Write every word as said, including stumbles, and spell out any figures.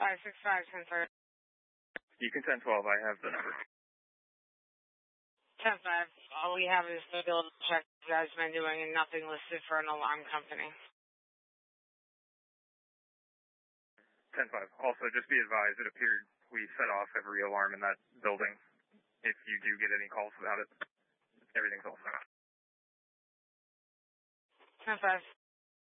five six five, ten five. Beacon ten twelve, I have the number. ten five, all we have is the bill check you guys been doing and nothing listed for an alarm company. ten five, also just be advised, it appeared we set off every alarm in that building. If you do get any calls about it, everything's all set. ten five.